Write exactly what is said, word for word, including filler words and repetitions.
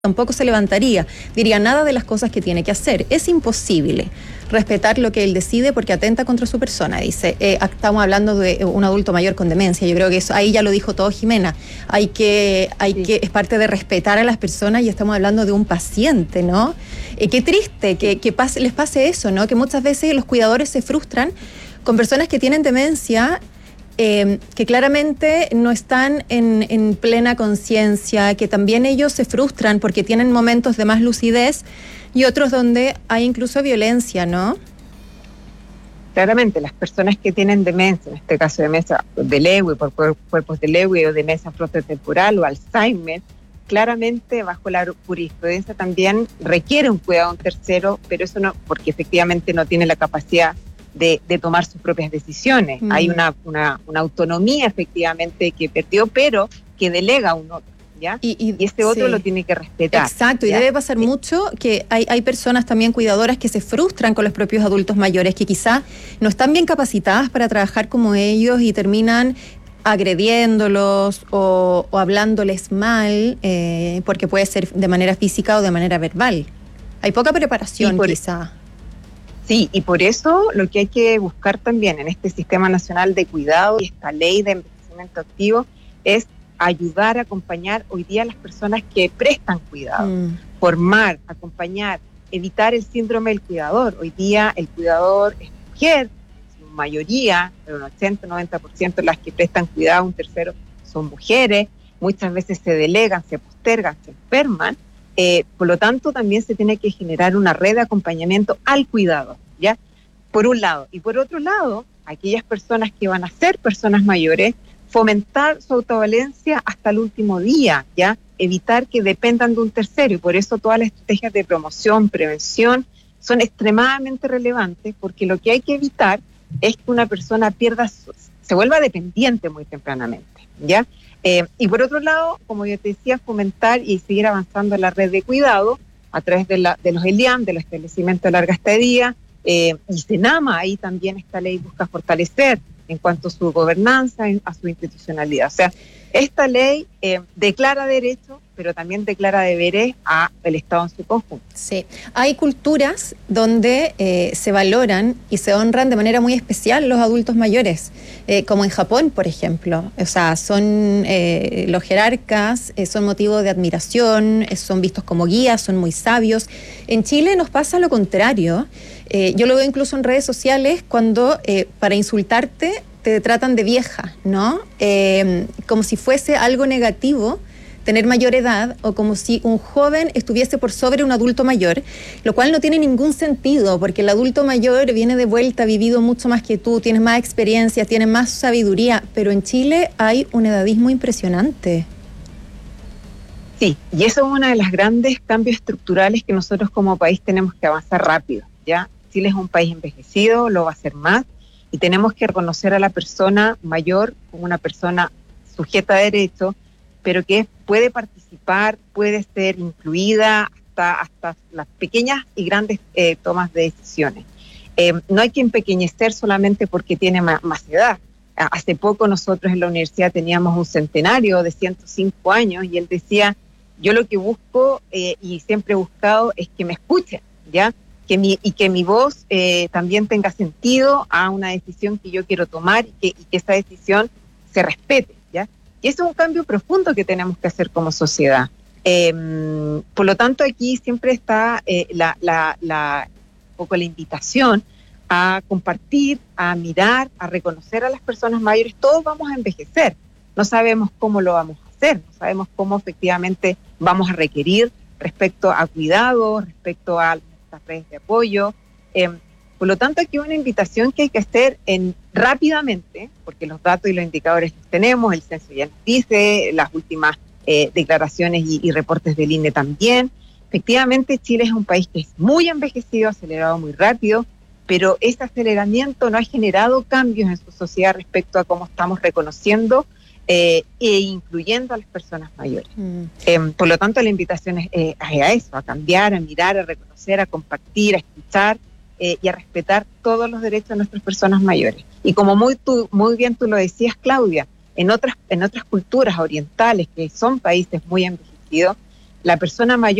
tampoco se levantaría, diría nada de las cosas que tiene que hacer. Es imposible respetar lo que él decide porque atenta contra su persona, dice. Eh, estamos hablando de un adulto mayor con demencia. Yo creo que eso, ahí ya lo dijo todo Jimena. Hay que, hay sí. que, es parte de respetar a las personas y estamos hablando de un paciente, ¿no? Eh, qué triste que, que pase, les pase eso, ¿no? Que muchas veces los cuidadores se frustran con personas que tienen demencia. Eh, que claramente no están en, en plena conciencia, que también ellos se frustran porque tienen momentos de más lucidez y otros donde hay incluso violencia, ¿no? Claramente, las personas que tienen demencia, en este caso demencia de Lewy, por cuerpos de Lewy o demencia frontotemporal o Alzheimer, claramente bajo la jurisprudencia también requiere un cuidado de un tercero, pero eso no, porque efectivamente no tiene la capacidad De, de tomar sus propias decisiones. Mm. Hay una, una, una autonomía efectivamente que perdió, pero que delega a un otro, ¿ya? Y, y, y este otro sí. lo tiene que respetar. Exacto, ¿ya? Y debe pasar sí. mucho que hay, hay personas también cuidadoras que se frustran con los propios adultos mayores, que quizá no están bien capacitadas para trabajar como ellos y terminan agrediéndolos o, o hablándoles mal, eh, porque puede ser de manera física o de manera verbal. Hay poca preparación por, quizá. Sí, y por eso lo que hay que buscar también en este Sistema Nacional de Cuidado y esta ley de envejecimiento activo es ayudar a acompañar hoy día a las personas que prestan cuidado, mm. formar, acompañar, evitar el síndrome del cuidador. Hoy día el cuidador es mujer, su mayoría, un ochenta, noventa por ciento de las que prestan cuidado a un tercero son mujeres, muchas veces se delegan, se postergan, se enferman. Eh, por lo tanto, también se tiene que generar una red de acompañamiento al cuidado, ¿ya? Por un lado. Y por otro lado, aquellas personas que van a ser personas mayores, fomentar su autovalencia hasta el último día, ¿ya? Evitar que dependan de un tercero. Y por eso todas las estrategias de promoción, prevención, son extremadamente relevantes, porque lo que hay que evitar es que una persona pierda, su, se vuelva dependiente muy tempranamente, ¿ya? Eh, y por otro lado, como yo te decía, fomentar y seguir avanzando en la red de cuidado a través de, la, de los ELIAM, de los establecimientos de larga estadía, eh, y SENAMA, ahí también esta ley busca fortalecer en cuanto a su gobernanza, a su institucionalidad. O sea, esta ley eh, declara derechos, pero también declara deberes al Estado en su conjunto. Sí, hay culturas donde eh, se valoran y se honran de manera muy especial los adultos mayores, eh, como en Japón, por ejemplo. O sea, son eh, los jerarcas, eh, son motivo de admiración, eh, son vistos como guías, son muy sabios. En Chile nos pasa lo contrario. Eh, yo lo veo incluso en redes sociales cuando eh, para insultarte te tratan de vieja, ¿no? Eh, como si fuese algo negativo tener mayor edad o como si un joven estuviese por sobre un adulto mayor, lo cual no tiene ningún sentido porque el adulto mayor viene de vuelta, ha vivido mucho más que tú, tienes más experiencia, tienes más sabiduría, pero en Chile hay un edadismo impresionante. Sí, y eso es uno de los grandes cambios estructurales que nosotros como país tenemos que avanzar rápido, ¿ya? Chile es un país envejecido, lo va a hacer más, y tenemos que reconocer a la persona mayor como una persona sujeta a derecho, pero que puede participar, puede ser incluida hasta, hasta las pequeñas y grandes eh, tomas de decisiones. Eh, no hay que empequeñecer solamente porque tiene más, más edad. Hace poco nosotros en la universidad teníamos un centenario de ciento cinco años y él decía, yo lo que busco eh, y siempre he buscado es que me escuchen, ¿ya? Que mi, y que mi voz eh, también tenga sentido a una decisión que yo quiero tomar y que, y que esa decisión se respete, ¿ya? Y eso es un cambio profundo que tenemos que hacer como sociedad. Eh, por lo tanto, aquí siempre está eh, la, la, la, un poco la invitación a compartir, a mirar, a reconocer a las personas mayores. Todos vamos a envejecer. No sabemos cómo lo vamos a hacer, no sabemos cómo efectivamente vamos a requerir respecto a cuidado, respecto a las redes de apoyo. Eh, por lo tanto, aquí hay una invitación que hay que hacer en, rápidamente, porque los datos y los indicadores los tenemos, el censo ya nos dice, las últimas eh, declaraciones y, y reportes del I N E también. Efectivamente, Chile es un país que es muy envejecido, acelerado muy rápido, pero ese aceleramiento no ha generado cambios en su sociedad respecto a cómo estamos reconociendo eh, e incluyendo a las personas mayores. Mm. Eh, por lo tanto, la invitación es, eh, es a eso, a cambiar, a mirar, a reconocer, a compartir, a escuchar eh, y a respetar todos los derechos de nuestras personas mayores. Y como muy, tú, muy bien tú lo decías, Claudia, en otras, en otras culturas orientales, que son países muy envejecidos, la persona mayor